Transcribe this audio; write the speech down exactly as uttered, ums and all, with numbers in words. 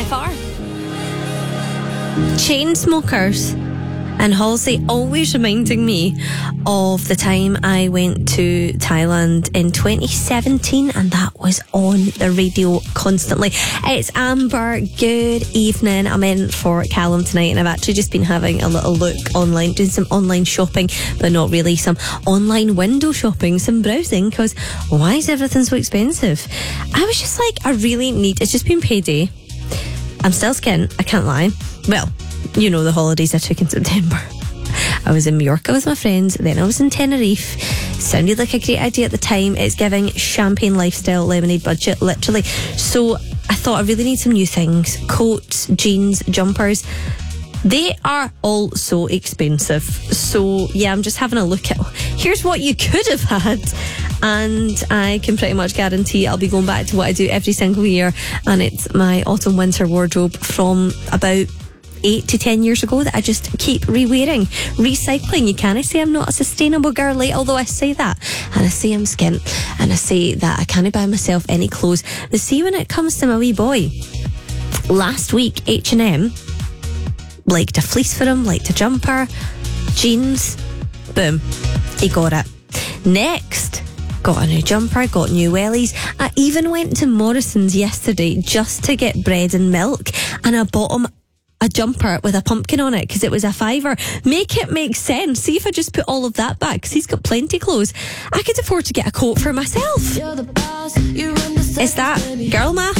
far. Chainsmokers and Halsey always reminding me of the time I went to Thailand in twenty seventeen, and that was on the radio constantly. It's Amber. Good evening. I'm in for Callum tonight, and I've actually just been having a little look online, doing some online shopping, but not really, some online window shopping, some browsing, because why is everything so expensive? I was just like, I really need, it's just been payday. I'm still skint, I can't lie. Well, you know, the holidays I took in September. I was in Mallorca with my friends, then I was in Tenerife. Sounded like a great idea at the time. It's giving champagne lifestyle, lemonade budget, literally. So I thought I really need some new things. Coats, jeans, jumpers. They are all so expensive. So yeah, I'm just having a look at, here's what you could have had. And I can pretty much guarantee I'll be going back to what I do every single year. And it's my autumn winter wardrobe from about eight to ten years ago that I just keep re-wearing, recycling. You can't say I'm not a sustainable girly, although I say that, and I say I'm skint, and I say that I can't buy myself any clothes. But see, when it comes to my wee boy, last week H and M liked a fleece for him, liked a jumper, jeans, boom, he got it. Next, got a new jumper, got new wellies. I even went to Morrison's yesterday just to get bread and milk, and I bought him a jumper with a pumpkin on it because it was a fiver. Make it make sense. See if I just put all of that back, because he's got plenty of clothes. I could afford to get a coat for myself. Is that girl math?